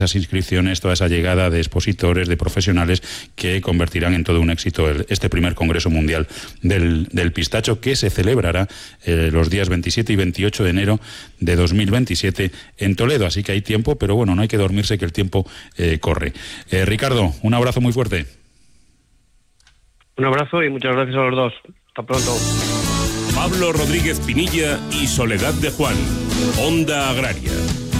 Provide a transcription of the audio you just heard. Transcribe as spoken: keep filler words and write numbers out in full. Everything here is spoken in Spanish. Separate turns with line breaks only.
esas inscripciones, toda esa llegada de expositores, de profesionales que convertirán en todo un éxito el, este primer Congreso Mundial del, del Pistacho, que se celebrará eh, los días veintisiete y veintiocho de enero de dos mil veintisiete en Toledo. Así que hay tiempo, pero bueno, no hay que dormirse, que el tiempo eh, corre. Eh, Ricardo, un abrazo muy fuerte.
Un abrazo y muchas gracias a los dos. Hasta pronto.
Pablo Rodríguez Pinilla y Soledad de Juan, Onda Agraria.